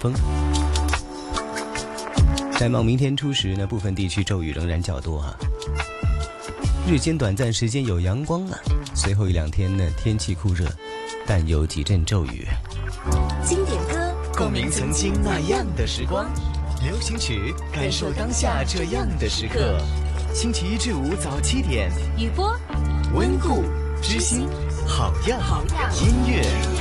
风。展望明天初时呢，部分地区骤雨仍然较多啊。日间短暂时间有阳光啊，随后1-2天呢，天气酷热，但有几阵骤雨。 经典歌， 共鸣曾经那样的时光；流行曲，感受当下这样的时刻。星期1至5早7点， 雨波， 温故知新，好样音乐。